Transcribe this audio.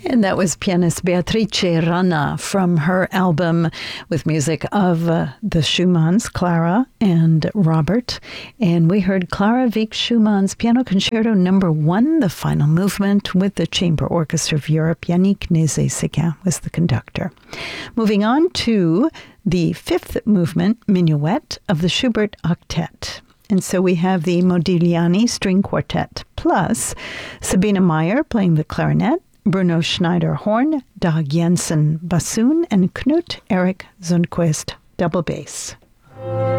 And that was pianist Beatrice Rana from her album with music of the Schumanns, Clara and Robert. And we heard Clara Wieck Schumann's Piano Concerto No. 1, the final movement with the Chamber Orchestra of Europe. Yannick Nézet-Séguin was the conductor. Moving on to the fifth movement, Minuet of the Schubert Octet. And so we have the Modigliani String Quartet plus Sabine Meyer playing the clarinet, Bruno Schneider horn, Dag Jensen bassoon, and Knut Erik Sundquist double bass.